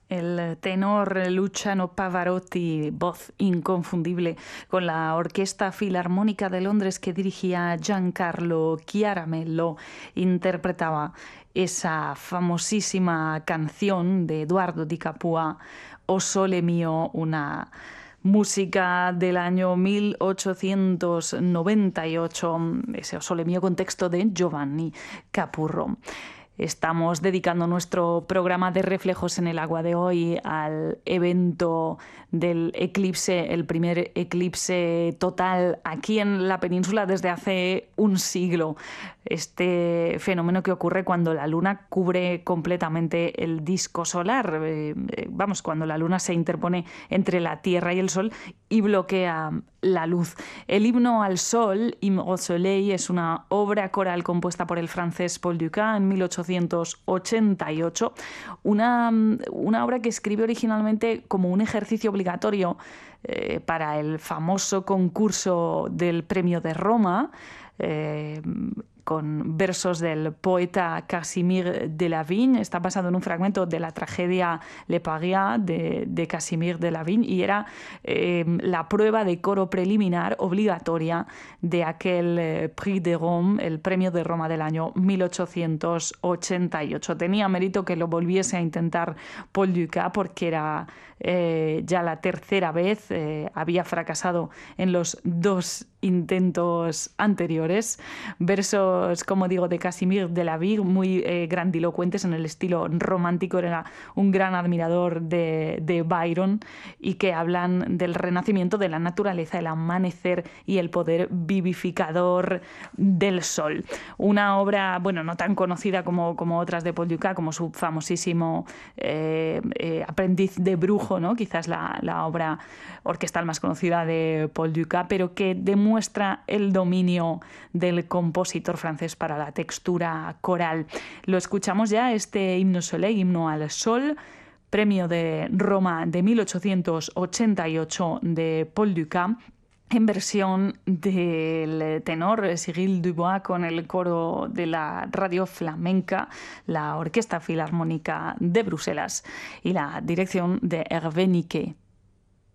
El tenor Luciano Pavarotti, voz inconfundible, con la Orquesta Filarmónica de Londres que dirigía Giancarlo Chiaramello, interpretaba esa famosísima canción de Eduardo Di Capua, O Sole Mio, una música del año 1898, ese O Sole Mio con texto de Giovanni Capurro. Estamos dedicando nuestro programa de Reflejos en el Agua de hoy al evento del eclipse, el primer eclipse total aquí en la península desde hace un siglo. Este fenómeno que ocurre cuando la luna cubre completamente el disco solar, cuando la luna se interpone entre la Tierra y el Sol y bloquea la luz. El himno al sol, Hymne au Soleil, es una obra coral compuesta por el francés Paul Dukas en 1888, una obra que escribe originalmente como un ejercicio obligatorio para el famoso concurso del Premio de Roma, con versos del poeta Casimir Delavigne. Está basado en un fragmento de la tragedia Le Paria de Casimir Delavigne y era la prueba de coro preliminar obligatoria de aquel Prix de Rome, el Premio de Roma del año 1888. Tenía mérito que lo volviese a intentar Paul Dukas porque era ya la tercera vez, había fracasado en los dos intentos anteriores. Versos, como digo, de Casimir Delavigne, muy grandilocuentes en el estilo romántico. Era un gran admirador de Byron y que hablan del renacimiento de la naturaleza, el amanecer y el poder vivificador del sol. Una obra, no tan conocida como otras de Paul Dukas, como su famosísimo Aprendiz de brujo, ¿no? Quizás la obra orquestal más conocida de Paul Dukas, pero que demuestra el dominio del compositor francés para la textura coral. Lo escuchamos ya, este Himno Soleil, Himno al Sol, Premio de Roma de 1888 de Paul Dukas, en versión del tenor Cyril Dubois con el coro de la Radio Flamenca, la Orquesta Filarmónica de Bruselas y la dirección de Hervé Niquet.